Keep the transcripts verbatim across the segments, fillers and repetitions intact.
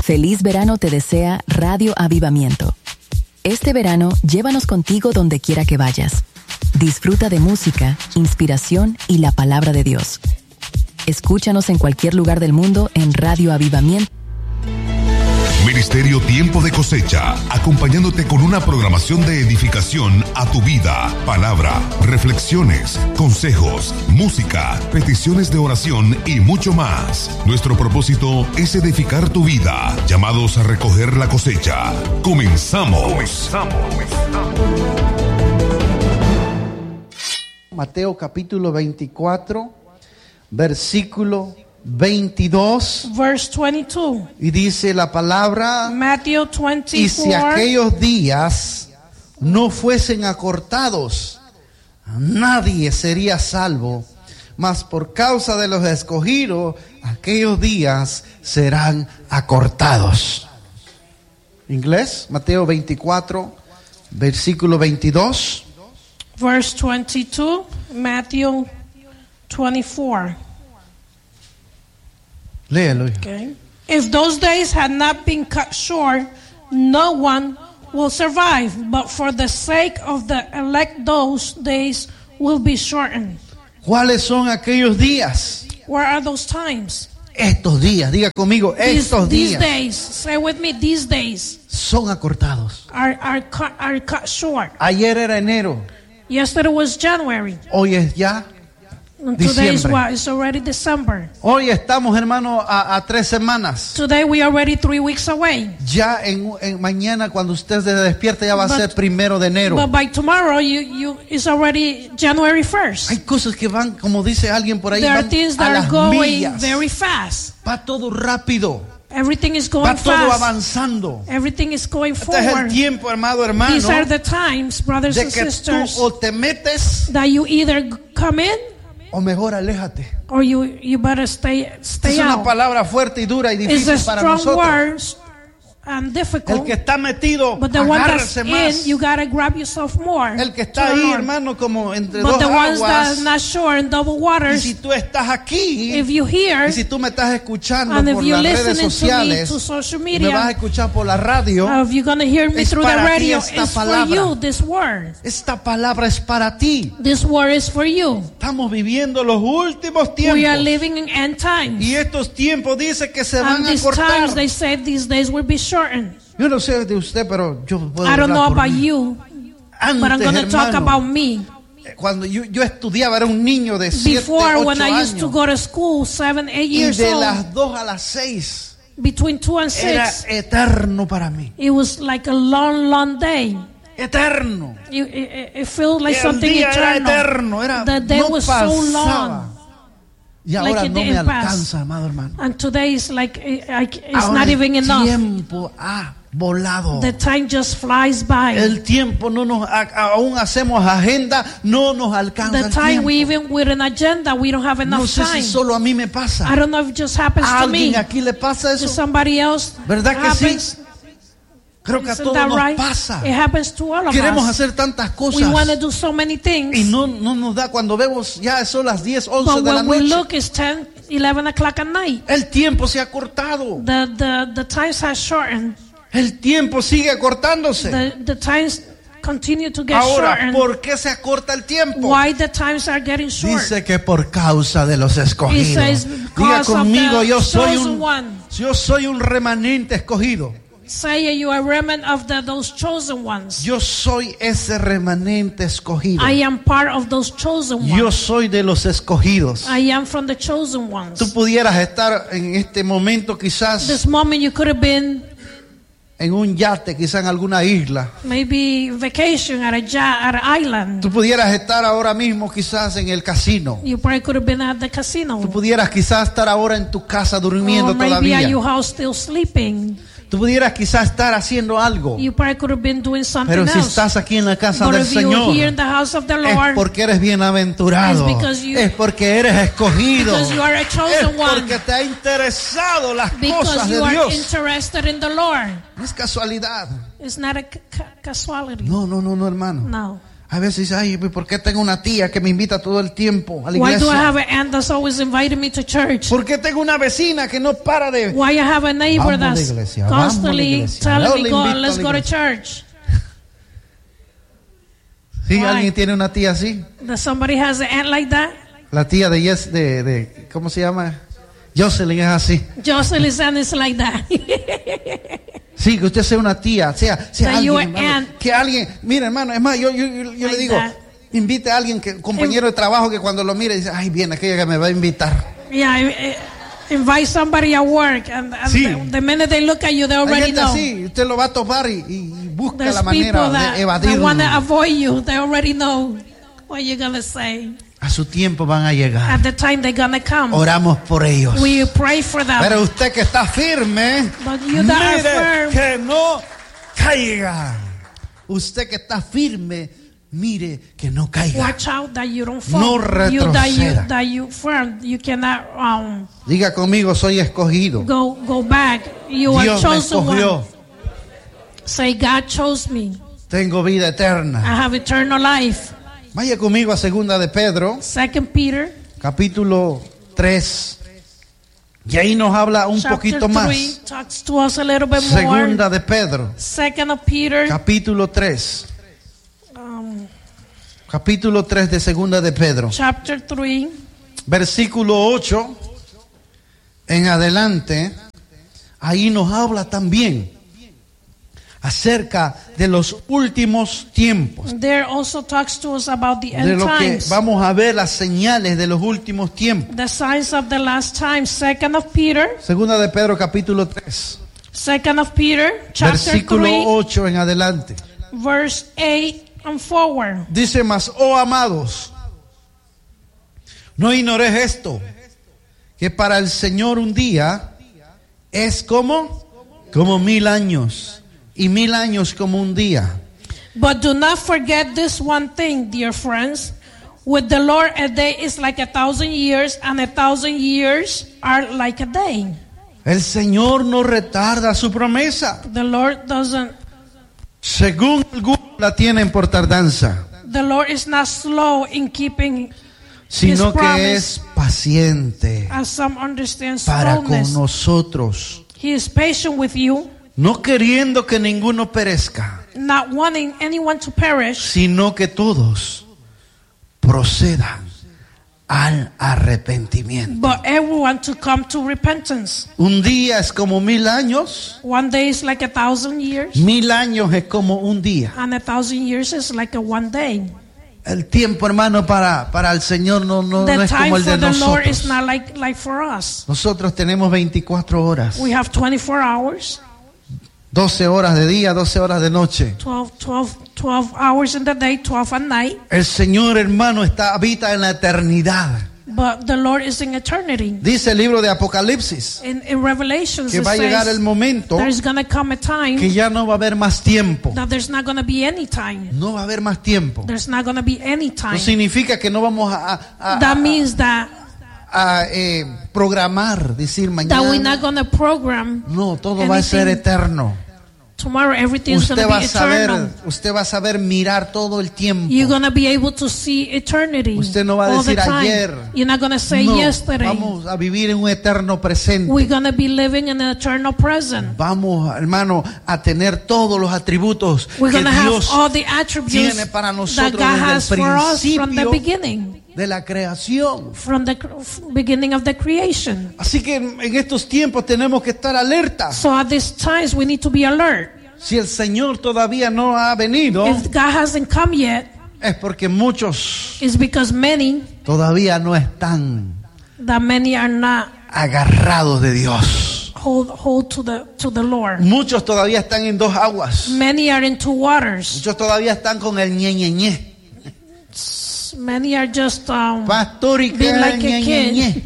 Feliz verano te desea Radio Avivamiento. Este verano, llévanos contigo donde quiera que vayas. Disfruta de música, inspiración y la palabra de Dios. Escúchanos en cualquier lugar del mundo en Radio Avivamiento. Ministerio Tiempo de Cosecha, acompañándote con una programación de edificación a tu vida, palabra, reflexiones, consejos, música, peticiones de oración y mucho más. Nuestro propósito es edificar tu vida, llamados a recoger la cosecha. Comenzamos. Comenzamos. Mateo capítulo veinticuatro, versículo veintidós. Verse twenty-two. Y dice la palabra: Matthew twenty-four. Y si aquellos días no fuesen acortados, nadie sería salvo, mas por causa de los escogidos, aquellos días serán acortados. Inglés, Mateo veinticuatro, versículo veintidós. Verse twenty-two, Matthew twenty-four. Léelo. Okay. If those days had not been cut short, no one will survive. But for the sake of the elect, those days will be shortened. ¿Cuáles son aquellos días? Where are those times? Estos días, diga conmigo, estos these, días. These days, say with me, these days. Son acortados. Are, are, cut, are cut short. Ayer era enero. Yesterday was January. Hoy es ya And today is diciembre. what? It's already December. Hoy estamos, hermano, a, a tres semanas. Today we are already three weeks away. Ya en, en mañana cuando usted se despierte ya va a But- ser primero de enero. But by tomorrow, you, you it's already January first. Hay cosas que van, como dice alguien por ahí, There are van things a that are las going millas. very fast. Va todo rápido. Everything is Va going todo fast. avanzando. Everything is going Este es el forward. tiempo, hermano, hermano, These are the times, brothers de and que tú sisters, o te metes that you either come in o mejor aléjate. or you you better stay Es stay una out. palabra fuerte y dura y It's a difícil para strong nosotros. word and El difficult. que está metido, But the one that's agárrese más. in, you gotta grab yourself more. El que to está the ahí, Lord. hermano, como entre But dos the ones aguas. that's not sure in double Y waters, si tú estás aquí, if you hear, y si tú me estás escuchando and if por you're las redes listening to me sociales, to social y me vas a media, escuchar por la radio, uh, if you're gonna hear me es through the para ti radio, esta it's for palabra. you, this word. esta palabra es para ti. This word is for you. Estamos viviendo los últimos We are tiempos. living in end times. Y estos tiempos dice que se And van a these cortar. times, they say these days will be shortened. Yo no sé de usted, pero yo puedo I don't hablar know por about mí. you, Antes, but I'm going to talk hermano, about me. cuando yo, yo estudiaba, era un niño de siete, Before, when ocho I used to años. go to school, seven, eight Y years de old, las dos a las seis between two and era six, eterno para mí. it was like a long, long day. Eterno. It, it, it felt like El something día era eternal. eterno, era, The day no was so pasaba. long. Y ahora like it no me didn't pass. alcanza, amado hermano. And today is like, it, I- it's Ahora not even el enough. tiempo ha volado. The time just flies by. El tiempo no nos, a- aún hacemos agenda, no nos alcanza The el time tiempo. we even with an agenda, we don't have enough No sé time. si solo a mí me pasa. I don't know if it just happens ¿A to me. alguien aquí le pasa To eso? somebody else, ¿Verdad it que sí? happens. Creo que a Isn't todos that nos right? pasa. It happens to all of Queremos us. hacer tantas We want to cosas do so many things. y no, no nos da. Cuando vemos ya son las diez, once But de la when we noche. look, it's ten, eleven o'clock at night. El tiempo se ha cortado. The, the, the times have shortened. El tiempo sigue acortándose. The, the times continue to get Ahora, shortened. ¿por qué se acorta el tiempo? Why the times are getting short? Dice que por causa de los It escogidos. says Diga because of conmigo, the yo soy chosen un, one. yo soy un remanente escogido. Say you are a remnant of the, those chosen ones. Yo soy ese remanente escogido. I am part of those chosen ones. Yo soy de los escogidos. I am from the chosen ones. Tú pudieras estar en este momento quizás This moment you could have been en un yate, quizás en alguna isla. maybe vacation at a ja- at an island. Tú pudieras estar ahora mismo quizás en el casino. You probably could have been at the casino. Tú pudieras quizás estar ahora en tu casa durmiendo Or maybe at todavía. your house still sleeping. Tú pudieras quizás estar haciendo algo. You probably could have been doing something Pero si else. estás aquí en la casa But del if you Señor, were here in the house of the es Lord, porque eres bienaventurado. It's because you- Es porque eres escogido. because you are a Es chosen one. porque te ha interesado las because cosas de you are Dios. interested in the Lord. No es casualidad. It's not a ca- ca- casualty. No, no, no, no, hermano. No. A veces dice, ay, ¿por qué tengo una tía que me invita todo el tiempo a la Why do I have iglesia? an aunt that's always inviting me to church? ¿Por qué tengo una vecina que no para de... Why I have a neighbor Vamos a la that's iglesia, vamos a la constantly iglesia. telling Luego me, le go, invito a let's la go to iglesia. church? ¿Sí? Why? ¿Alguien tiene una tía así? That somebody has an aunt like that? La tía de Yes, de, de ¿cómo se llama? Jocelyn es así. Jocelyn's aunt is like that. Sí, que usted sea una tía, sea, sea That you alguien, are hermano, aunt. que alguien, mira hermano, es más, yo, yo, yo, yo le Like digo, that. invite a alguien, que compañero de trabajo que cuando lo mire dice, ay, viene aquella que me va a invitar. Yeah, I- I- invite somebody at work, and, and Sí. the, the minute they look at you, they Hay already gente know. así, usted lo va a topar y, y busca There's la manera people de that, that evadirlo. want to avoid you. They already know what you're gonna say. A su tiempo van a llegar. At the time they're gonna come. Oramos por ellos. We pray for them. Pero usted que está firme, But you that are mire firm. que no caiga. Usted que está firme, mire que no caiga. Watch out that you don't fall. No you that you retroceda. that you firm. You cannot um Diga conmigo, soy escogido. go go back. You are Dios me chosen escogió. one. Say, God chose me. Tengo vida I eterna. have eternal life. Vaya conmigo a segunda de Pedro, Second Peter capítulo tres. Y ahí nos habla un chapter poquito three más. talks to us a little bit more. Segunda de Pedro, Second of Peter, capítulo tres. um, Capítulo tres de segunda de Pedro. chapter three, Versículo ocho en adelante. Ahí nos habla también acerca de los últimos tiempos. there also talks to us about the De end lo que times, vamos a ver, las señales de los últimos tiempos. the signs of the last times. Second of Peter, Segunda de Pedro, capítulo tres. Second of Peter, chapter Versículo three, ocho en adelante. verse eight and forward. Dice más, oh amados, no ignoréis esto, que para el Señor un día es como, como mil años, y mil años como un día. But do not forget this one thing, dear friends. With the Lord, a day is like a thousand years, and a thousand years are like a day. El Señor no retarda su promesa, The Lord doesn't, según algunos la tienen por tardanza, the Lord is not slow in keeping sino His que promise. es paciente As some understand para con slowness. nosotros, He is patient with you, no queriendo que ninguno perezca, not wanting anyone to perish, sino que todos procedan al arrepentimiento. but everyone to come to repentance. Un día es como mil años, One day is like a thousand years, mil años es como un día. and a thousand years is like a one day. El tiempo, hermano, para, para el Señor no, no, The no es time como el for de the Lord is nosotros. not like, like for us. Nosotros tenemos veinticuatro horas, We have twenty-four hours, doce horas de día, doce horas de noche. twelve, twelve, twelve hours in the day, twelve at night. El Señor, hermano, está, habita en la eternidad. But the Lord is in eternity. Dice el libro de Apocalipsis In, in Revelations, que it va a llegar el says momento there's going to come a time que ya no va a haber más tiempo. that there's not going to be any time. No va a haber más tiempo. There's not going to be any No time. significa que no vamos a, a- a- That means that, a, eh, programar, decir that we're mañana. not going to program No, todo va a ser anything. eterno. tomorrow. Everything's going Usted to va be a saber, eternal. usted va a saber mirar todo el tiempo. You're going to be able to see eternity Usted no va a all the decir time. ayer. You're not going to say No, yesterday. vamos a vivir en un eterno presente. We're going to be living in an eternal present. Vamos, hermano, a tener todos los atributos We're que going to have Dios all the attributes tiene para that nosotros God desde has el for us from the principio beginning, de la creación. from the cr- beginning of the creation. Así que en en estos tiempos tenemos que estar alertas. So at these times we need to be alert. Si el Señor todavía no ha venido, If God hasn't come yet, es porque muchos it's because many, todavía no están that many are not agarrados de Dios. hold hold to the to the Lord. Muchos todavía están en dos aguas. Many are in two waters. Muchos todavía están con el ñe, ñe, ñe. Many are just um, Pastor y que being like ñe, a ñe, kid, ñe.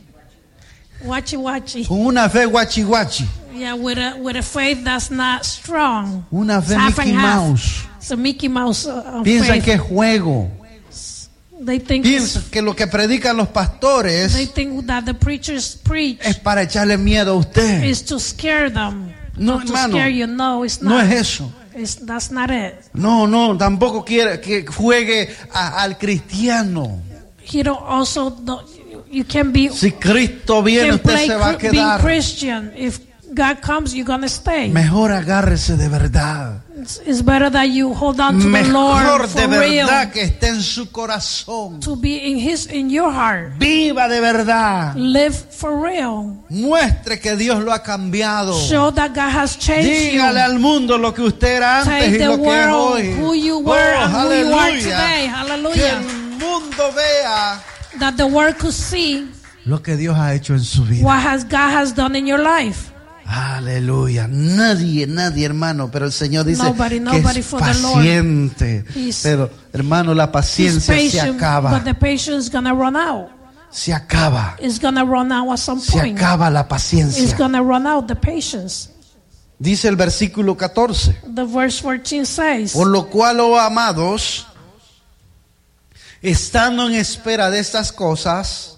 watchy watchy. Con una fe guachi guachi. Yeah, with a with a faith that's not strong. Una fe It's half Mickey and half. Mouse. It's a Mickey Mouse uh, Piensan faith. que es juego. They think it's- Piensan que lo que predican los pastores they think that the preachers preach es para echarle miedo a usted. is to scare them. No, not to hermano. scare you. No, it's No not. es eso. It's, that's not it. No, no, tampoco quiere que juegue a- al cristiano. He don't also don't, you can be Si Cristo viene, can usted play se va a cr- being quedar. Christian. If God comes, you're gonna stay. Mejor agárrese de verdad. It's, it's better that you hold on to the Mejor Lord de for verdad real, que esté en su corazón. to be in His in your heart. Viva de verdad. Live for real. Muestre que Dios lo ha cambiado. Show that God has changed Dígale you. al mundo lo que usted era antes Take y the lo que es world hoy. who you Oh, were and who you are aleluya. today. Que Hallelujah. el mundo vea That the world could see lo que Dios ha hecho en su vida. what has God has done in your life. Aleluya. Nadie, nadie, hermano. Pero el Señor dice Nobody, que nobody es for the Lord. paciente. He's- Pero, hermano, la He's paciencia se patient, acaba. but the patience is gonna run out. Se acaba. It's gonna run out at some Se point. acaba la It's paciencia. gonna run out the patience. Dice el versículo catorce. The verse fourteen says, Por lo cual, oh amados, estando en espera de estas cosas,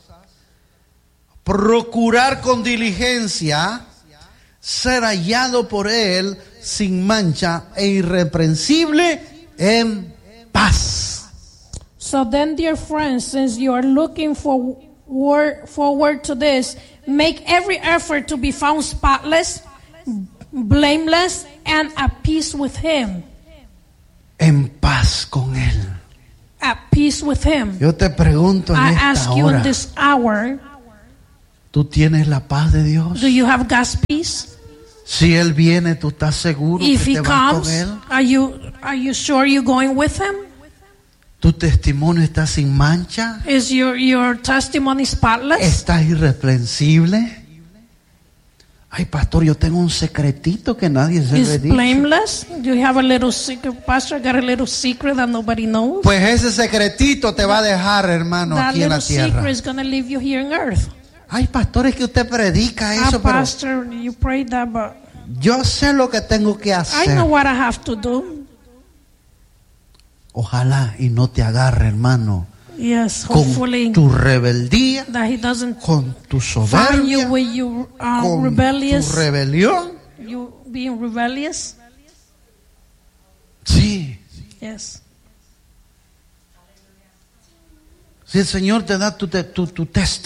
procurar con diligencia ser hallado por Él sin mancha e irreprensible en paz. so then, dear friends, since you are looking for wor- forward to this, make every effort to be found spotless, blameless, and at peace with Him. En paz con Él. At peace with Him. Yo te pregunto en I esta ask you hora, in this hour, ¿tú tienes la paz de Dios? do you have God's peace? Si Él viene, ¿tú estás seguro If que He te vas comes, con Él? are you are you sure you're going with Him? ¿Tu testimonio está sin mancha? Is your your testimony spotless? ¿Estás irreprensible? Ay, pastor, yo tengo un secretito que nadie se lo ha Is dicho. blameless? Do you have a little secret, Pastor? Got a little secret that nobody knows? Pues ese secretito te va a dejar, hermano, That aquí en little la tierra. secret is going to leave you here on earth. Ay, pastor, es que usted predica Ah, eso, pero Pastor, you prayed that, but yo sé lo que tengo que I hacer. know what I have to do. Ojalá y no te agarre, hermano, Yes, con hopefully tu rebeldía, that He doesn't con tu find soberbia, you with you uh, con rebellious, tu rebelión. you being rebellious. Sí, Yes. si el Señor te da tu, te- tu, tu test.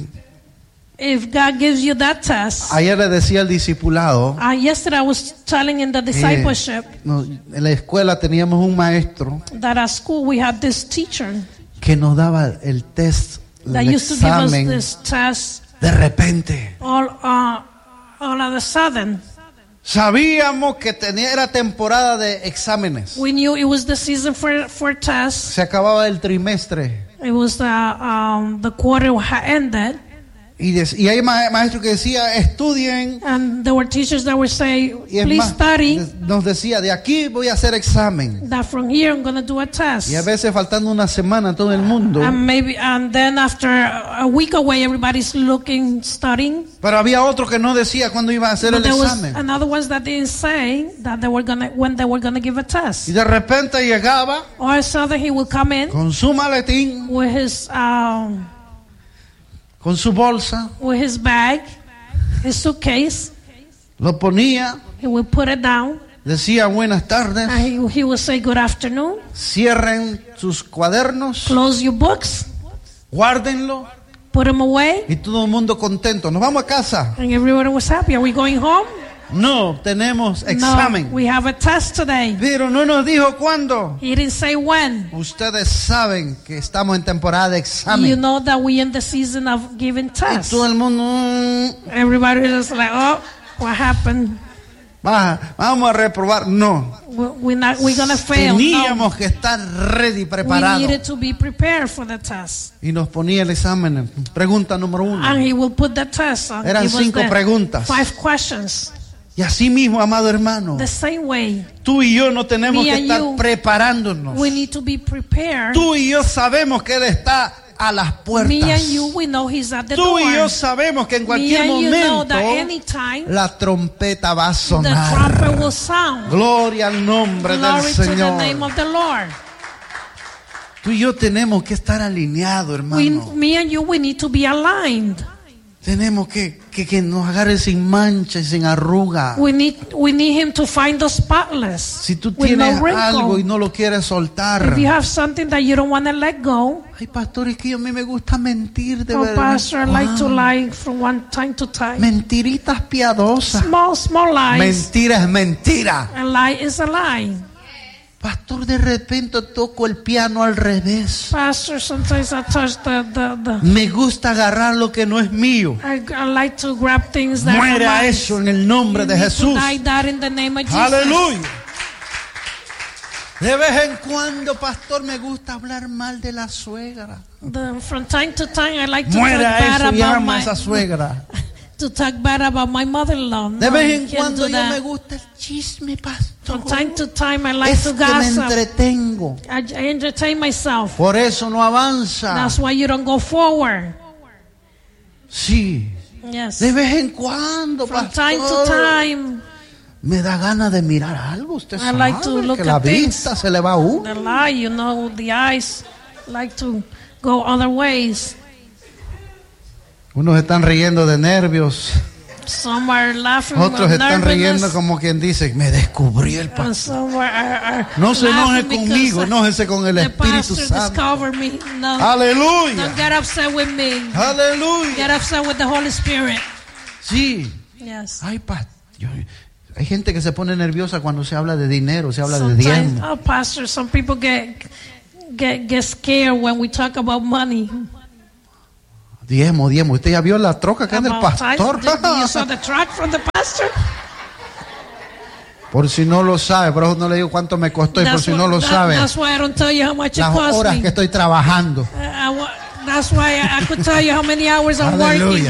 If God gives you that test, Ayer le decía al discipulado, uh, yesterday I was telling in the eh, discipleship no, en la escuela teníamos un maestro that at school we had this teacher que nos daba el test, that el used to give us examen this test de repente. all uh, all of a sudden. Sabíamos que tenía, era temporada de exámenes. We knew it was the season for for tests. Se acababa el trimestre. It was the um, the quarter had ended, Y, de- y hay ma- maestros que decía, estudien. and there were teachers that would say, Y es "Please más, study. de- nos decía, de aquí voy a hacer examen. That from here I'm going to do a test." Y a veces faltando una semana todo el mundo. And maybe, and then after a week away, everybody's looking, studying. Pero había otro que no decía cuándo iba a hacer But el there was examen. another ones that didn't say that they were gonna when they were gonna give a Y test. de repente llegaba Or I saw that he would come in con su maletín, with his um, con su bolsa, with his bag, his suitcase. lo ponía, He would put it down, decía buenas tardes, and he, he would say, "Good afternoon. cierren sus cuadernos, Close your books, guárdenlo, put them away." y todo el mundo contento. Nos vamos a casa. And everyone was happy. Are we going home? No, tenemos No, examen. we have a test today. Pero no nos dijo cuándo. He didn't say when. Ustedes saben que estamos en temporada de You examen. know that we in the season of giving Y tests. todo el mundo, mm, Everybody is like, "Oh, what happened? va, vamos a reprobar. No, We- We're not. We're gonna fail." No. teníamos que estar ready, We preparados. needed to be prepared for the test. Y nos ponía el examen. Pregunta número uno. And he will put the test on. Eran Give us cinco the preguntas. Five questions. Y así mismo, amado hermano, The same way, tú y yo no tenemos Me que and estar you, preparándonos. we need to be prepared. Tú y yo sabemos que Él está a las puertas. Me and you, we know he's at the Tú door. y yo sabemos que en Me cualquier and you know momento that anytime la trompeta va a the sonar. trumpet will sound. Gloria al nombre del Glory to the Señor. name of the Lord. Tú y yo tenemos que estar alineados, We, hermano. me and you, we need to be aligned. Tenemos que, que, que nos agarre sin mancha y sin arruga. We need we need him to find us spotless. Si tú with tienes no wrinkle. algo y no lo quieres soltar. If you have something that you don't want to let go. Ay, pastor, es que a mí me gusta mentir de Oh, verdad. pastor, I like to lie from one time to time. Mentiritas piadosas. Small, small lies. Mentira es mentira. A lie is a lie. Pastor, de repente toco el piano al revés. Pastor, sometimes I touch the, the, the Me gusta agarrar lo que no es mío. I, I like to grab things that Muere are a mine. eso en el nombre You de need to Jesús. die that in the name of Jesus. Aleluya. De vez en cuando, pastor, me gusta hablar mal de la suegra. The, from time to time, I like to Muere talk a bad eso y about ama a my esa suegra. to talk bad about my mother-in-law. De No, vez you en can't cuando do yo that. me gusta el chisme, pastor. From time to time, I like Es to que me gossip. entretengo. I, I entertain myself. Por eso no avanza. That's why you don't go forward. Sí. Yes. De vez en cuando, From pastor. time to time, Me da ganas de mirar algo. Usted I sabe like to look que la at things. vista se le va a uno. the lie, you know, the eyes like to go other ways. Unos están riendo de nervios. Some are laughing Otros from están riendo nervousness, como quien dice, me descubrí el and pastor. some are, are, are No se enoje laughing because conmigo, enójese con el the Espíritu pastor Santo. discovered me. No, Aleluya. don't get upset with me. Aleluya. Get upset with the Holy Spirit. Sí. Yes. Ay, pastor. Hay gente que se pone nerviosa cuando se habla de dinero, se habla de Sometimes, diezmo. oh, pastor, some people get get get scared when we talk about money. Diezmo, diezmo. ¿Usted ya vio la troca que es del About pastor? tithes. Did you saw the truck from the pastor? Por si no lo sabe, por eso no le digo cuánto me costó y por That's si why- no lo that- sabe, That's why I don't tell you how much it las cost horas me. que estoy trabajando. Uh, I wa- that's why I, I could tell you how many hours I'm Aleluya. working.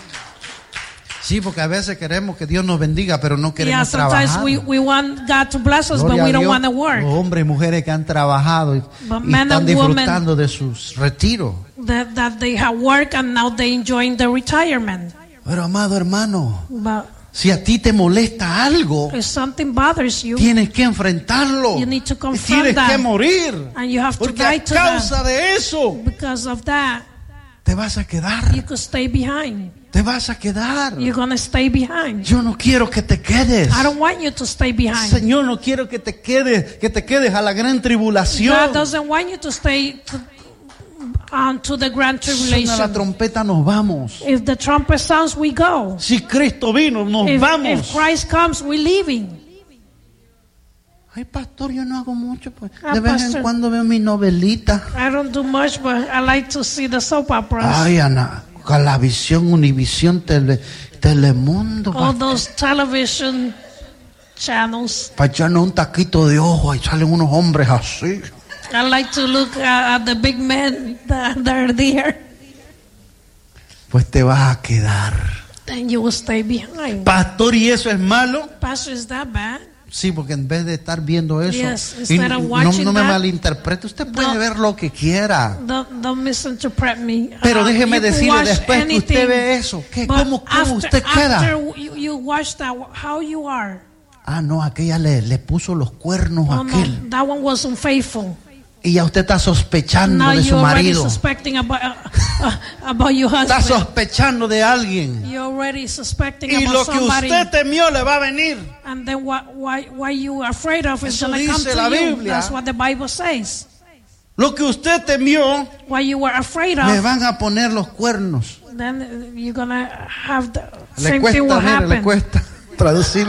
Sí, porque a veces queremos que Dios nos bendiga, pero no Yeah, queremos sometimes trabajar. we, we want God to bless us, but Gloria we a don't Dios, want to work. los hombres y mujeres que han trabajado y, But y men están and women- disfrutando de sus retiros. That, that they have work and now they enjoying the retirement. Pero amado hermano, But si a ti te molesta algo, if something bothers you, tienes que enfrentarlo. You need to Y confront tienes that. que morir. and you have to Porque die a to causa that, de eso because of that, te vas a quedar. you could stay behind. Te vas a quedar. You're going to stay behind. Yo no quiero que te quedes. I don't want you to stay behind. Señor, no quiero que te quedes, que te quedes a la gran tribulación. God doesn't want you to stay to, um, to the grand Suena la tribulation. trompeta, nos vamos. If the trumpet sounds, we go. Si Cristo vino, nos If, vamos. if Christ comes, we're leaving. Ay, pastor, yo no hago mucho. Pues. Ah, De vez en pastor. cuando veo mi novelita. I don't do much, but I like to see the soap operas. Ay, Ana, Galavisión, Univisión, Tele, Telemundo. All those television channels. Para echarnos un taquito de ojo y salen unos hombres así. I like to look at, at the big men that, that are there. Pues te vas a quedar. Then you will stay behind. Pastor, ¿y eso es malo? Pastor, is that bad? Sí, porque en vez de estar viendo eso, Yes, y instead of no, watching no me that, malinterprete, usted puede no. ver lo que quiera. Don't, don't misinterpret me. Pero Uh, déjeme you can decirle, watch después que anything, usted ve eso, ¿qué? but ¿Cómo, cómo after, usted queda? After you, you watch that, how you are. Ah, no, aquella le, le puso los cuernos a Oh, aquel. no, that one was unfaithful. Y ya usted está sospechando Now de su you're already marido. suspecting about, uh, uh, about your Está husband. sospechando de alguien. You're already suspecting Y about lo que somebody. usted temió le va a venir. And then what, why, why you are afraid of is Eso going to come dice to la you. Biblia. That's what the Bible says. Lo que usted temió, What you were afraid le of, van a poner los cuernos. then uh, you're going to have the Le same thing will cuesta, mire, le happen. cuesta traducirlo.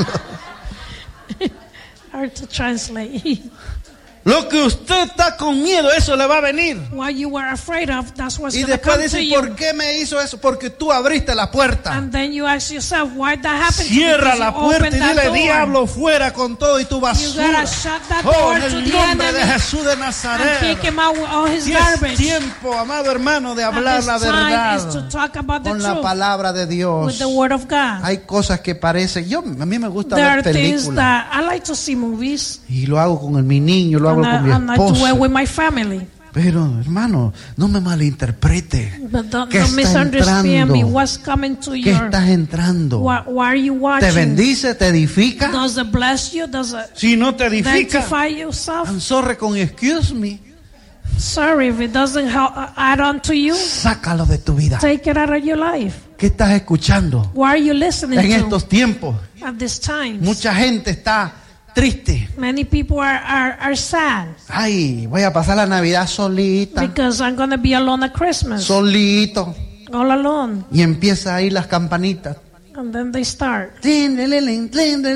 Hard to translate. Lo que usted está con miedo, eso le va a venir. What you were afraid of, that's what's Y going to después come to dice, you. ¿por qué me hizo eso? Porque tú abriste la puerta. And then you ask yourself, why that happened? Cierra Because la you puerta y opened that dile, door. diablo, fuera con todo y tu You basura. gotta shut that Oh, door en to el the nombre de enemy Jesús de and Nazaret. kick him out with all his Y es garbage. tiempo, amado hermano, de And hablar this la time is to verdad talk about the con la truth palabra de with Dios. the word of God. Hay cosas que parecen, yo a mí me gusta There ver are things películas that I like to see movies, y lo hago con mi niño, lo hago and, con mi I, and I do it esposa. with my family. Pero hermano, no me malinterprete. But don't, ¿Qué don't está misunderstand me. entrando? What's coming to ¿Qué your? estás entrando? Why, why are you ¿Te watching? bendice? ¿Te edifica? Does it bless you? Does it Si no te edifica, identify yourself? I'm sorry con excuse me. Sorry if it doesn't help, uh, add on to you. Sácalo de tu vida. Take it out of your life. ¿Qué estás escuchando What are you listening en to estos tiempos? at this time? Mucha gente está triste. Many people are, are, are sad Ay, voy a pasar la Navidad solita, because I'm going to be alone at Christmas, solito. all alone. Y empieza a ir las campanitas. And then they start Hearing hearing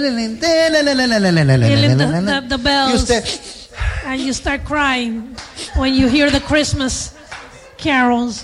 the, the, the Y bells, usted, and you start crying when you hear the Christmas carols,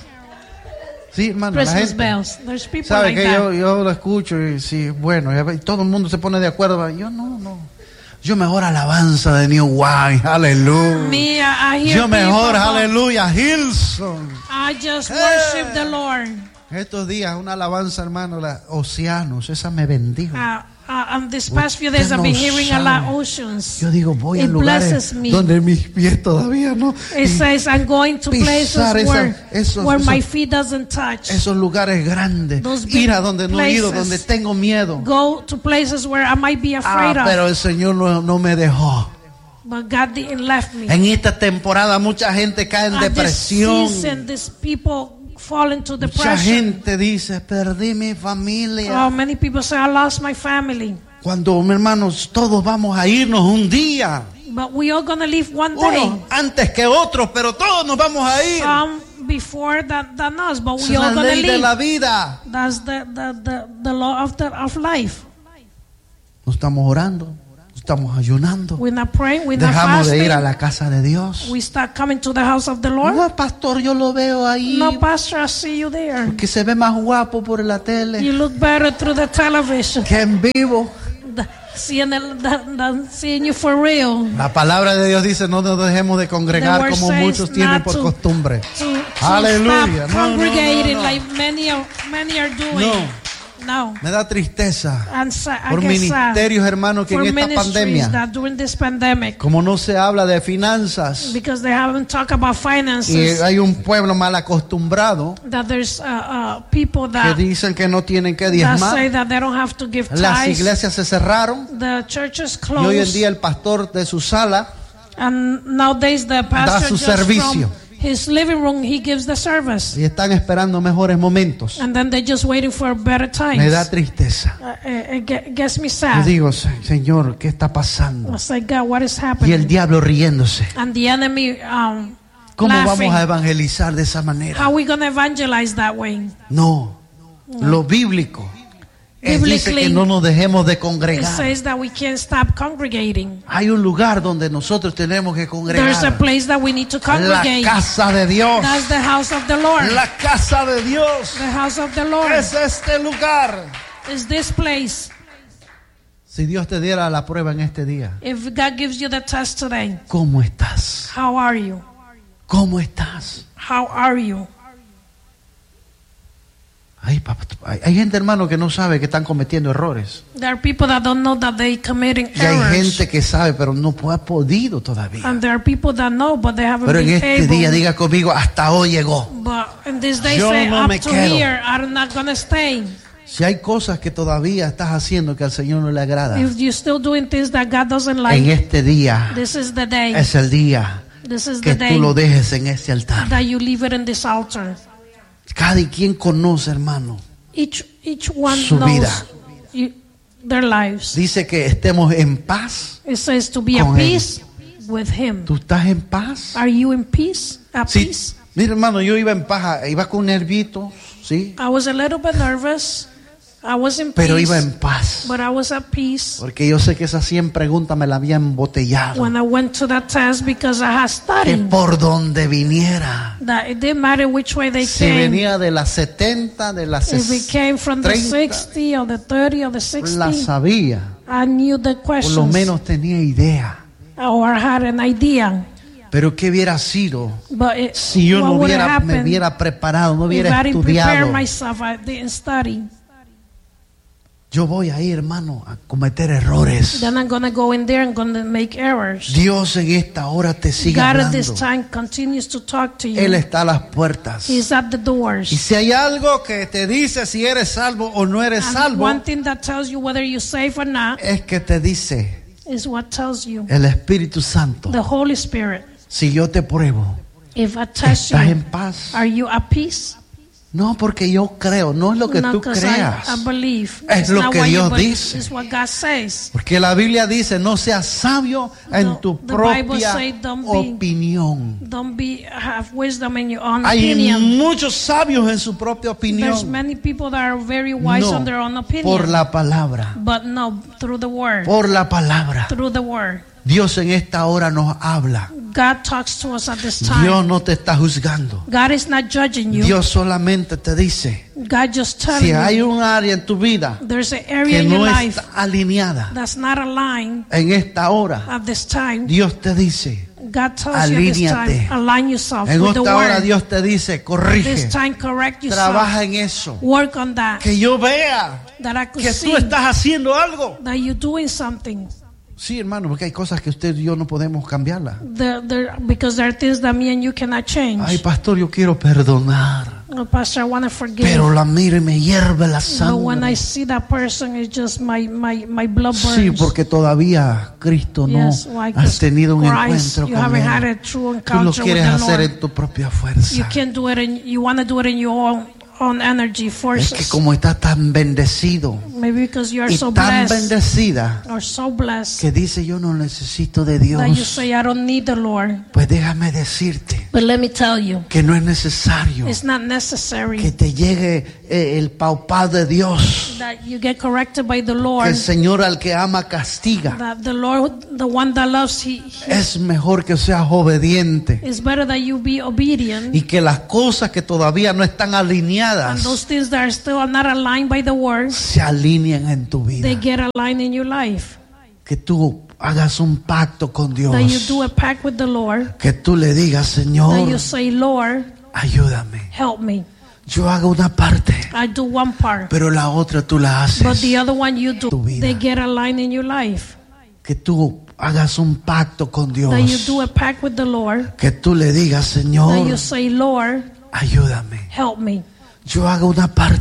sí, hermano, la Christmas gente bells. There's people sabe like que that. yo, yo lo escucho y sí, bueno, y todo el mundo se pone de acuerdo. Yo no, no. Yo mejor alabanza de New Wine, aleluya. Me, I, I hear Yo mejor, people, aleluya, Hillsong. I just Hey. worship the Lord. Estos días una alabanza, hermano, la Océanos, esa me bendijo. Uh, uh, um, this past few days Usted I've been no hearing a lot sabe. oceans. Yo digo, voy a It lugares blesses me. donde mis pies todavía no. It says I'm going to places pisar esa- where, esos- where my esos- feet doesn't touch. Esos lugares grandes, Those big ir a donde no he ido, places. donde tengo miedo. Go to places where I might be Ah, afraid pero of. el Señor no, no me dejó. But God didn't left me. En esta temporada mucha gente cae en At this depresión. season, these people fall into Mucha depression. gente dice, perdí mi familia. Oh, many people say, I lost my family. Cuando, mis hermanos, todos vamos a irnos un día. But we are going to leave one day. Unos antes que otros, pero todos nos vamos a ir. Some before that, than us, but Esa we es la are going to ley de leave. la vida. That's the, the, the, the law of, the, of life. No estamos orando, no estamos ayunando. We're not praying, we're not Dejamos de ir a fasting. la casa de Dios. We start coming to the house of the Lord. No, pastor, yo lo veo ahí. No, pastor, I see you there. Que se ve más guapo por la tele You look better through the television. que en vivo. The- Seeing, the, the, the, seeing you for real. La palabra de Dios dice, no nos dejemos de congregar The word como says muchos tienen not por to- costumbre. To, to Aleluya. stop No, no, no, congregating no. like many are, many are doing. No. No. Me da tristeza And sa- I por get sad ministerios, hermanos, que for en esta ministries pandemia, that during this pandemic, como no se habla de finanzas because they haven't talked about y finances, hay un pueblo mal acostumbrado that there's uh, uh, people que that, dicen que no tienen que that say diezmar. that they don't have to give Las tithes. iglesias se cerraron The churches y hoy en closed. día el pastor de su sala And nowadays the pastor su just servicio. from his living room, he gives the service. y están esperando mejores momentos. And then they're just waiting for better times. Me da tristeza. Uh, it, it get- gets me Yo sad. digo, "Se- Señor, ¿qué está pasando?" It's like, God, what is Y el happening? diablo riéndose. And the enemy um, ¿Cómo laughing. vamos a evangelizar de esa manera? How are we going to evangelize that way? No, lo bíblico es, dice Biblically, que no nos dejemos de It congregar. says that we can't stop congregating. Hay un lugar donde nosotros tenemos que There's a congregar. place that we need to La congregate. casa de Dios. That's the house of the Lord. La casa de Dios The house of the Lord es este lugar. is this place. Si Dios te diera la prueba en este día, If God gives you the test today, ¿cómo estás? how are you? ¿Cómo estás? How are you? Hay, papá, hay, hay gente, hermano, que no sabe que están cometiendo errores. There are people that don't know that they committing Y hay errors. gente que sabe, pero no ha podido todavía. And there are people that know, but they haven't Pero en been este able. día, diga conmigo, hasta hoy llegó. But in this day Yo say, no up me to quedo. here, I'm not going to stay. Si hay cosas que todavía estás haciendo que al Señor no le agrada, If you're still doing things that God doesn't en like, este día this is the day. es el día This is que the tú day lo dejes en ese altar. that you leave it in this altar. Cada quien conoce, hermano. Each each one Su knows vida. you, their lives. Dice que estemos en paz. It says to be at Con él. peace with Him. ¿Tú estás en paz? Are you in peace? At Sí. peace? Mira, hermano, yo iba en paz, iba con nervitos, sí, I was a little bit nervous. I was in pero peace, iba en paz. but I was at peace Porque yo sé que esas cien preguntas me las había embotellado. when I went to that test because I had Que studied. por donde viniera, That it didn't matter which way they si came. venía de las setenta, de las If it came from the treinta, sixty or the thirty or the la sixty, sabía. I knew the Por lo questions menos tenía idea. or I had an idea. Pero ¿qué hubiera sido But it, si yo what no would hubiera, me happen hubiera preparado, no if I hubiera didn't prepare estudiado? myself? I didn't study. Yo voy a ir, hermano, a cometer errores. Then I'm gonna go in there and gonna make errors. Dios en esta hora te sigue God at this hablando. time continues to talk to Él you. está a las puertas. He's at the Y doors. si hay algo que te dice si eres salvo o no eres And salvo, one thing that tells you whether you're safe or not es que te dice is what tells you el Espíritu Santo. the Holy Spirit. Si yo te pruebo, If I test ¿Estás you, en paz? are you at peace? No, porque yo creo, no es lo que No, tú 'cause creas. I, I believe. Es It's lo not que what you Dios believe, dice. it's what God says. Porque la Biblia dice, no seas sabio en The- tu the Bible propia say, don't be- opinión. Don't be have wisdom in your own Hay opinion. muchos sabios en su propia There's opinión. many people that are very wise No, on their own opinion. por la palabra, But no, through the word. por la palabra. Through the word. Dios en esta hora nos habla. God talks to us at this time. Dios no te está juzgando. God is not judging you. Dios solamente te dice, God just telling si hay you un área en tu vida there's an area que in your no life está alineada that's not aligned en esta hora, at this time. Dios te dice, God tells you at this alíñate. time, align yourself en with the esta hora word. Dios te dice, This corrige, time correct yourself. trabaja en eso, Work on that. que yo vea That I could que see tú estás haciendo algo. that you're doing something. Sí, hermano, porque hay cosas que usted y yo no podemos cambiarlas. There, there, because there are things that me and you cannot change. Ay, pastor, yo quiero perdonar, Oh, Pastor, I want to forgive. pero la miro y me hierve la But when I sangre. see that person, it's just my, my, my blood burns. Sí, porque todavía Cristo no Yes, why? has tenido un Christ, encuentro you con haven't had Él. a true Tú lo encounter with quieres the hacer Lord. en tu propia You fuerza. can't do it, and you want to do it in your own, own energy Es forces. que como estás tan bendecido Maybe because you are y so tan blessed bendecida or so blessed que dice yo no necesito de that you Dios, say, I don't need the Lord. pues déjame decirte But let me tell you, que no es necesario it's not que necessary te llegue eh, el paupá de Dios. that you get corrected by the Que Lord. el Señor al que ama castiga. That the Lord, the one that loves, he, he Es mejor que seas obediente it's better that you be obedient. y que las cosas que todavía no están And alineadas those things that are still not aligned by the word, se alineen en tu they vida. get aligned in your life. Que tú hagas un pacto con That you Dios. do a pact with the Lord. Que tú le digas, That Señor, you say, Lord, ayúdame. help me. Yo hago una parte, I do one part, pero la otra tú la but haces. the other one you Tu do. vida. They get aligned in your life. Que tú hagas un pacto con That you Dios. do a pact with the Lord. Que tú le digas, That Señor, you say, Lord, ayúdame. help me. Yo hago una parte.